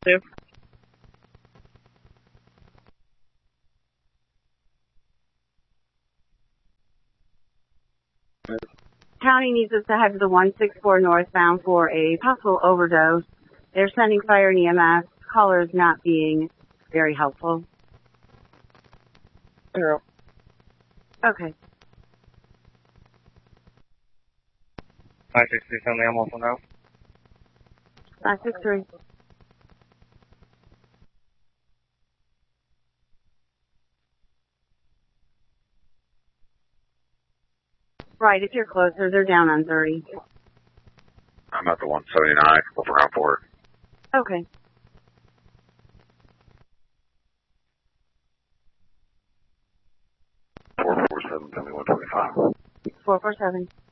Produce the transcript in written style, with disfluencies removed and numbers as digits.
Two. County needs us to head to the 164 northbound for a possible overdose. They're sending fire and EMS. Caller is not being very helpful. 0. Okay. 963, something I'm also now. 963. Right, if you're closer, they're down on 30. I'm at the 179, look around for it. Okay. 447, 7125. 447.